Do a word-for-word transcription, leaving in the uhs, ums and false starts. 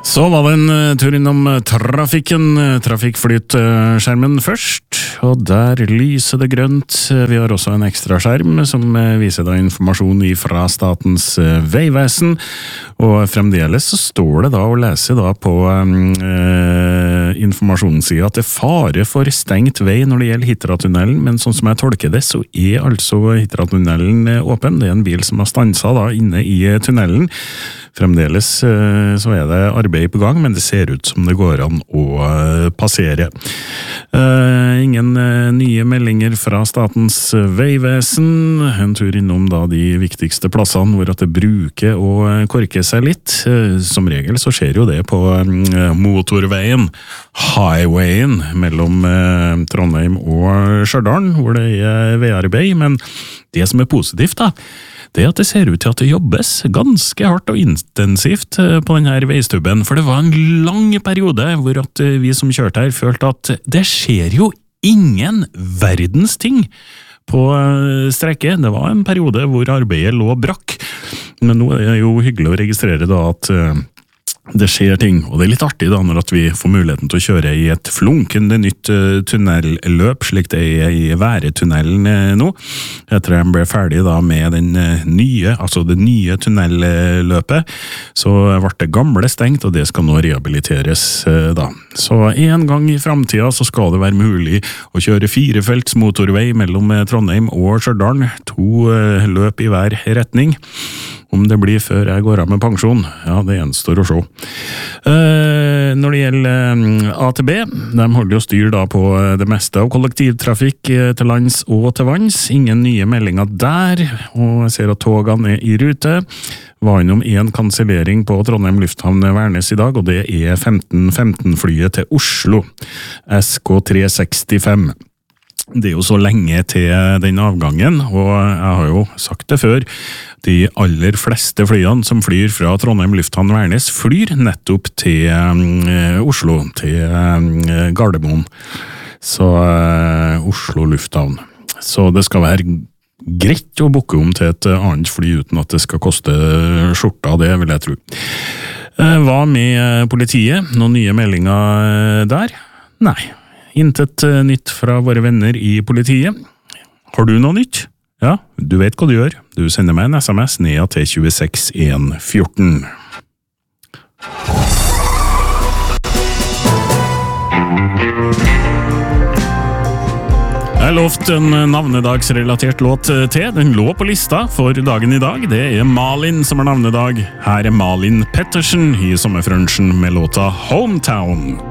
Så var det en tur innom trafikken, trafikkflytskjermen først, og der lyser det grønt. Vi har også en ekstra skjerm som viser da informasjon fra Statens vegvesen, og fremdeles så står det da å lese da på eh, informasjonssiden at det er fare for stengt vei når det gjelder Hitra-tunnelen, men sånn som jeg tolker det, så er altså Hitra-tunnelen åpen. Det er en bil som har stanset da inne i tunnelen. Fremdeles så er det arbeid på gang, men det ser ut som det går an å passere. Ingen nye meldinger fra Statens vegvesen. En tur innom da de viktigste plassene hvor at det bruker å korke seg litt. Som regel så skjer jo det på motorveien, highwayen, mellom Trondheim og Stjørdal, hvor det er veiarbeid. Men det som er positivt da, det er at det ser ut til at det jobbes ganske hardt og intensivt på denne veistubben, for det var en lang periode hvor at vi som kjørte her følte at det skjer jo ingen verdens ting på strekket. Det var en periode hvor arbeidet lå brakk, men nå er det jo hyggelig å registrere da at det skjer ting, og det er litt artig da når at vi får muligheten til å kjøre i et flunkende nytt tunnelløp, slik det er i Væretunnelen nå. Etter at de ble ferdig da med den nye, altså det nye tunnelløpet, så ble det gamle stengt, og det skal nå rehabiliteres da. Så en gang i fremtiden så skal det være mulig å kjøre firefelts motorvei mellom Trondheim og Stjørdal, to løp i hver retning. Om det blir før jeg går av med pensjon, ja, det gjenstår å se. Eh, når det gjelder A T B, de holder jo styr da på det meste av kollektivtrafikk til lands og til vanns. Ingen nye meldinger der, og jeg ser at togene er i rute. Var innom en kansellering på Trondheim Lufthavn Værnes i dag, og det er femten femten-flyet til Oslo, S K tre sekstifem. Det er jo så lenge til den avgangen, og jeg har jo sagt det før, de aller fleste flyene som flyr fra Trondheim Lufthavn Værnes flyr nettopp til uh, Oslo, til uh, Gardermoen, så uh, Oslo Lufthavn. Så det skal være greit å booke om til et annet fly uten at det skal koste skjorta, det vil jeg tro. Uh, hva med politiet? Noen nye meldinger der? Nei. Intet nytt fra våre venner i politiet. Har du noe nytt? Ja, du vet hva du gjør. Du sender meg en sms ned til tjueseks en fjorten. Jeg lovte en navnedagsrelatert låt til. Den lå på lista for dagen i dag. Det er Malin som har navnedag. Her er Malin Pettersen i sommerfrunchen med låta Hometown.